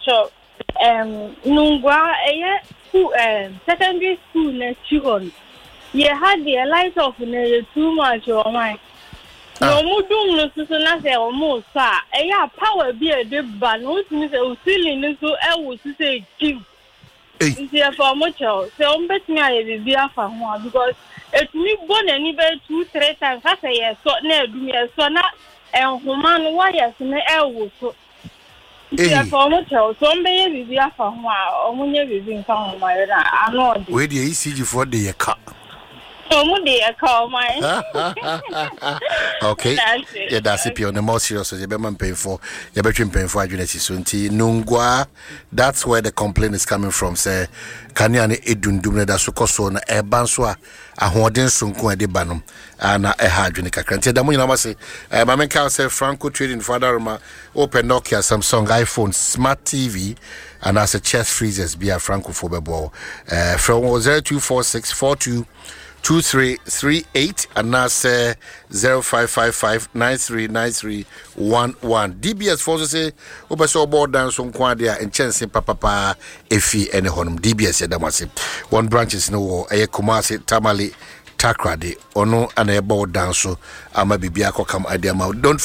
show Nungwa school secondary school na children. You had the light of too much or my. No mudum no so na say almost sa. Power be a deep ban. Which means a ceiling so I would say give. It's for much. So bet me I will be a fan because it's me born anywhere 2-3 times. I say yes, so near do me so not and woman why yes me so. It's for much. So be be a fan or when you be in town my I know. Where the ECG for the car. Call my okay. Yeah, that's it. On the more serious, you better pay for. You better pay for agency. So, Nungwa, that's where the complaint is coming from. Say, Kanyani edundumne da sukoso na ebanswa ahoden sunku ede banum na ehadwene kakranti da munyina ma say mama ka say Franco Trading Father ma open Nokia Samsung iPhone Smart TV and as a chest freezers be a Franco for bebo from 0246422338 and now say 0555939311 DBS for say obeso board down some kwadia and chance papa efi ene honum DBS yadamase one branches no Kumasi Tamale Takrade ono ana board down so ama bibia ko kam adiama don't